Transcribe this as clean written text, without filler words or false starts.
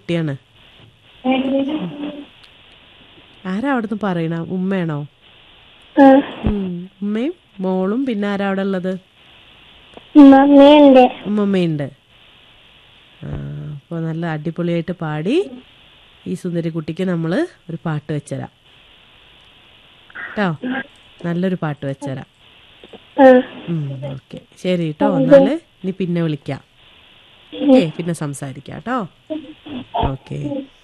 കുട്ടിയാണ്. ആരാ അവിടുന്ന് പറയണ? ഉമ്മയാണോ? ഉമ്മയും മോളും പിന്നെ ആരാ അവിടെ ഉള്ളത്? ഉമ്മമ്മയുണ്ട്. അപ്പോൾ നല്ല അടിപൊളിയായിട്ട് പാടി ഈ സുന്ദരി കുട്ടിക്ക് നമ്മൾ ഒരു പാട്ട് വെച്ചുതരാം കേട്ടോ. നല്ലൊരു പാട്ട് വെച്ചുതരാം. ഓക്കെ, ശരി കേട്ടോ. എന്നാൽ ഇനി പിന്നെ വിളിക്കാം. ഓക്കെ, പിന്നെ സംസാരിക്കാം കേട്ടോ. ഓക്കെ.